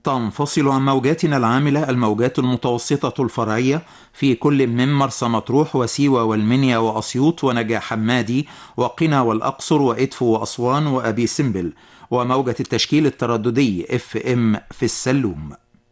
تنفصل عن موجاتنا العاملة الموجات المتوسطة الفرعية في كل من مرسى مطروح وسيوة والمنيا وأسيوط ونجع حمادي وقنا والأقصر وإدفو وأسوان وأبي سمبل، وموجة التشكيل الترددي FM في السلوم.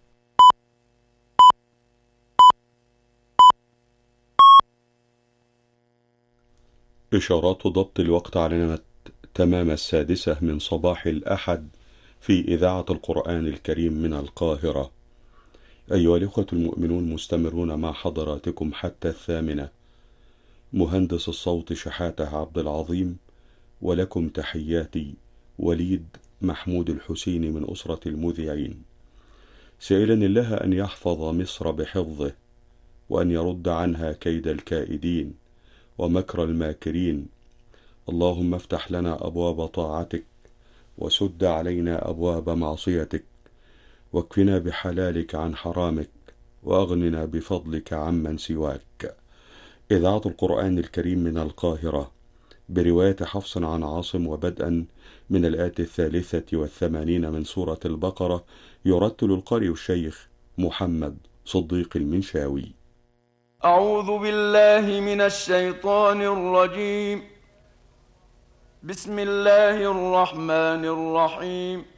إشارات ضبط الوقت علمت تمام 6 من صباح الأحد في إذاعة القرآن الكريم من القاهرة. أيها الإخوة المؤمنون، مستمرون مع حضراتكم حتى 8. مهندس الصوت شحاتة عبد العظيم، ولكم تحياتي وليد محمود الحسيني من أسرة المذيعين، سائلا الله أن يحفظ مصر بحفظه، وأن يرد عنها كيد الكائدين ومكر الماكرين. اللهم افتح لنا أبواب طاعتك، وسد علينا أبواب معصيتك، واكفنا بحلالك عن حرامك، وأغننا بفضلك عمن سواك. إذاعة القرآن الكريم من القاهرة برواية حفص عن عاصم، وبدءا من الآية 83 من سورة البقرة، يرتل القارئ الشيخ محمد صديق المنشاوي. أعوذ بالله من الشيطان الرجيم. بسم الله الرحمن الرحيم.